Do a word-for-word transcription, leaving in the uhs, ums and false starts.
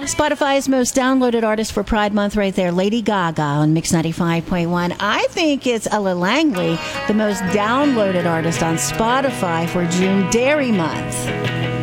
Spotify's most downloaded artist for Pride Month right there, Lady Gaga on Mix ninety-five point one. I think it's Ella Langley, the most downloaded artist on Spotify for June Dairy Month.